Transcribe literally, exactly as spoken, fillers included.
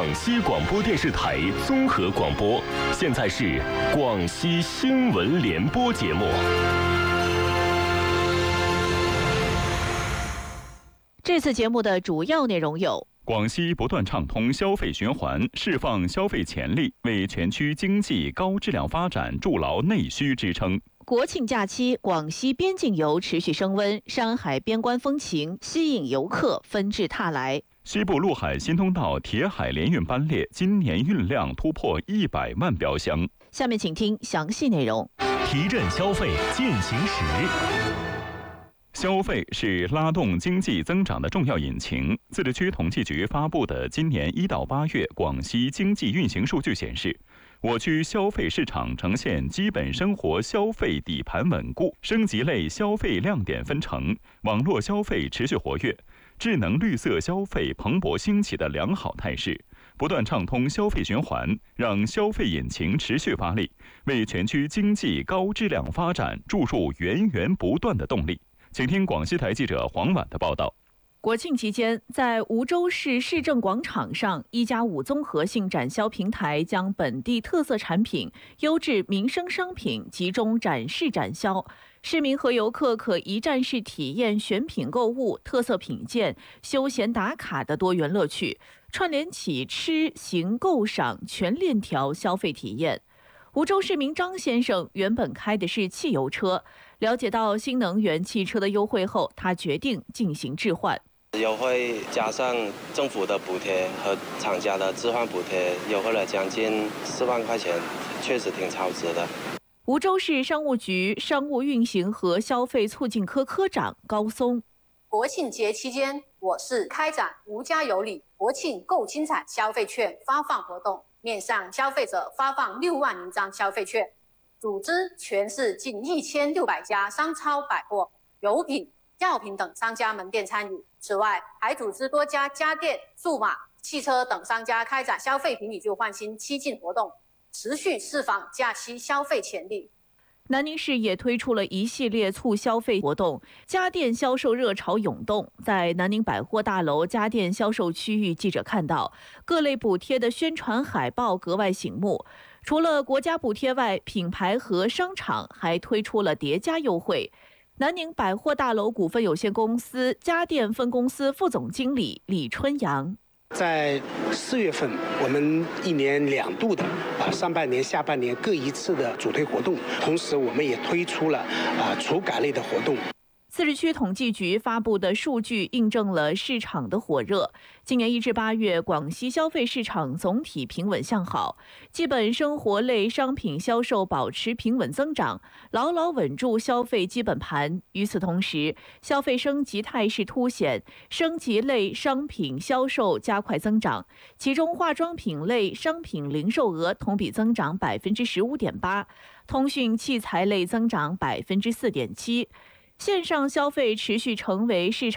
广西广播电视台综合广播，现在是广西新闻联播节目。 这次节目的主要内容有： 广西不断畅通消费循环，释放消费潜力，为全区经济高质量发展筑牢内需支撑。 国庆假期，广西边境游持续升温，山海边关风情吸引游客纷至沓来。 西部陆海新通道铁海联运班列今年运量突破一百万标箱。 下面请听详细内容。 提振消费进行时。 消费是拉动经济增长的重要引擎。自治区统计局发布的今年一到八月广西经济运行数据显示，我区消费市场呈现基本生活消费底盘稳固、升级类消费亮点纷呈、网络消费持续活跃、智能绿色消费蓬勃兴起的良好态势。不断畅通消费循环，让消费引擎持续发力，为全区经济高质量发展注入源源不断的动力。请听广西台记者黄婉的报道。 国庆期间，在梧州市市政广场上，一加五综合性展销平台将本地特色产品、优质民生商品集中展示展销。市民和游客可一站式体验选品购物、特色品鉴、休闲打卡的多元乐趣，串联起吃、行、购、赏全链条消费体验。梧州市民张先生原本开的是汽油车，了解到新能源汽车的优惠后，他决定进行置换。 优惠加上政府的补贴和厂家的置换补贴，优惠了将近四万块钱，确实挺超值的。 梧州市商务局商务运行和消费促进科科长高松。 国庆节期间，我市开展吴家有礼国庆购精彩消费券发放活动，面向消费者发放六万零张消费券，组织全市近一千六百家商超百货、油品、药品等商家门店参与。此外，还组织多家家电、数码、汽车等商家开展消费平米旧换新七进活动，持续释放假期消费潜力。 南宁市也推出了一系列促消费活动，家电销售热潮涌动。在南宁百货大楼家电销售区域，记者看到各类补贴的宣传海报格外醒目。除了国家补贴外，品牌和商场还推出了叠加优惠。南宁百货大楼股份有限公司家电分公司副总经理李春阳。 在四月份，我们一年两度的啊上半年、下半年各一次的主推活动，同时我们也推出了啊除改类的活动。 自治区统计局发布的数据印证了市场的火热。今年一至八月，广西消费市场总体平稳向好，基本生活类商品销售保持平稳增长，牢牢稳住消费基本盘。与此同时，消费升级态势凸显，升级类商品销售加快增长，其中化妆品类商品零售额同比增长百分之十五点八，通讯器材类增长百分之四点七。线上消费持续成为市场